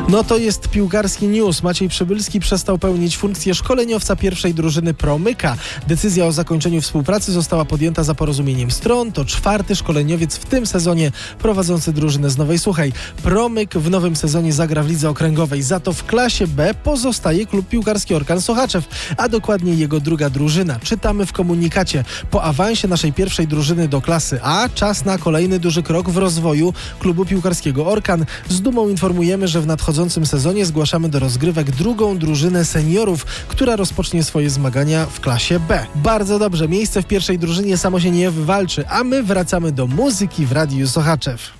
No to jest piłkarski news. Maciej Przybylski przestał pełnić funkcję szkoleniowca pierwszej drużyny Promyka. Decyzja o zakończeniu współpracy została podjęta za porozumieniem stron. To 4. szkoleniowiec w tym sezonie prowadzący drużynę z Nowej Suchej. Promyk w nowym sezonie zagra w lidze okręgowej. Za to w klasie B pozostaje klub piłkarski Orkan Sochaczew, a dokładnie jego druga drużyna. Czytamy w komunikacie: po awansie naszej pierwszej drużyny do klasy A czas na kolejny duży krok w rozwoju klubu piłkarskiego Orkan. Z dumą informujemy, że w nadchodzącym sezonie zgłaszamy do rozgrywek drugą drużynę seniorów, która rozpocznie swoje zmagania w klasie B. Bardzo dobrze, miejsce w pierwszej drużynie samo się nie wywalczy, a my wracamy do muzyki w Radiu Sochaczew.